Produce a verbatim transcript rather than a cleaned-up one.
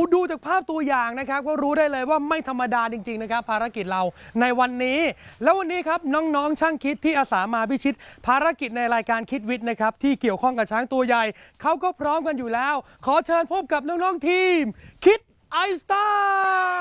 ดูจากภาพตัวอย่างนะครับก็รู้ได้เลยว่าไม่ธรรมดาจริงๆนะครับภารกิจเราในวันนี้แล้ววันนี้ครับน้องๆช่างคิดที่อาสามาพิชิตภารกิจในรายการคิดวิทย์นะครับที่เกี่ยวข้องกับช้างตัวใหญ่เขาก็พร้อมกันอยู่แล้วขอเชิญพบกับน้องๆทีมคิดไอสตาร์